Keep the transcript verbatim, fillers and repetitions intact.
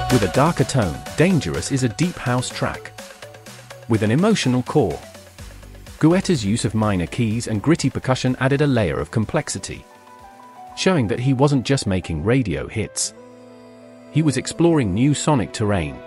With a darker tone, Dangerous is a deep house track with an emotional core. Guetta's use of minor keys and gritty percussion added a layer of complexity, showing that he wasn't just making radio hits. He was exploring new sonic terrain.